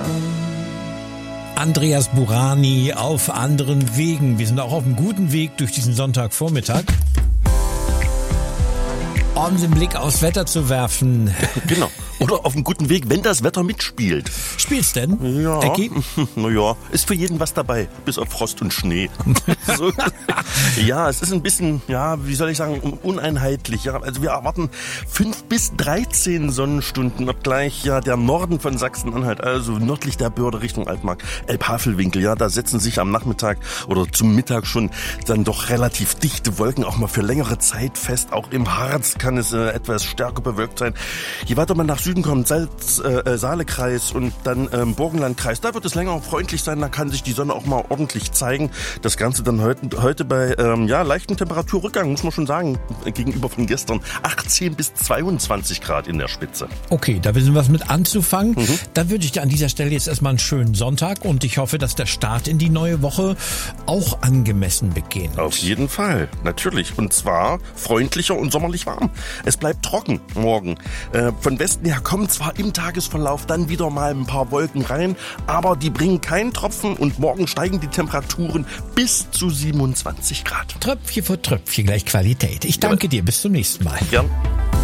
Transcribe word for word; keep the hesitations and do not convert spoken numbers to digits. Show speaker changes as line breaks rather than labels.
Andreas Burani auf anderen Wegen. Wir sind auch auf einem guten Weg durch diesen Sonntagvormittag. Um den Blick aufs Wetter zu werfen.
Genau. Oder auf einem guten Weg, wenn das Wetter mitspielt.
Spielt's denn?
Ja.
Ergeben?
Naja, ist für jeden was dabei, bis auf Frost und Schnee. So. Ja, es ist ein bisschen, ja, wie soll ich sagen, uneinheitlich. Ja, also wir erwarten fünf bis dreizehn Sonnenstunden, obgleich ja der Norden von Sachsen-Anhalt, also nördlich der Börde Richtung Altmark, Elbhavelwinkel, ja, da setzen sich am Nachmittag oder zum Mittag schon dann doch relativ dichte Wolken auch mal für längere Zeit fest. Auch im Harz kann es äh, etwas stärker bewölkt sein. Je weiter man nach Süden kommt, Salz, äh, Saale-Kreis und dann ähm, Burgenlandkreis, da wird es länger freundlich sein, da kann sich die Sonne auch mal ordentlich zeigen. Das Ganze dann heute, heute bei ähm, ja, leichten Temperaturrückgang, muss man schon sagen, gegenüber von gestern. achtzehn bis zweiundzwanzig Grad in der Spitze.
Okay, da wissen wir was mit anzufangen.
Mhm.
Dann wünsche ich dir an dieser Stelle jetzt erstmal einen schönen Sonntag und ich hoffe, dass der Start in die neue Woche auch angemessen beginnt.
Auf jeden Fall, natürlich. Und zwar freundlicher und sommerlich warm. Es bleibt trocken morgen. Äh, von Westen her kommen zwar im Tagesverlauf dann wieder mal ein paar Wolken rein, aber die bringen keinen Tropfen und morgen steigen die Temperaturen bis zu siebenundzwanzig Grad.
Tröpfchen für Tröpfchen gleich Qualität. Ich danke dir, bis zum nächsten Mal.
Gern.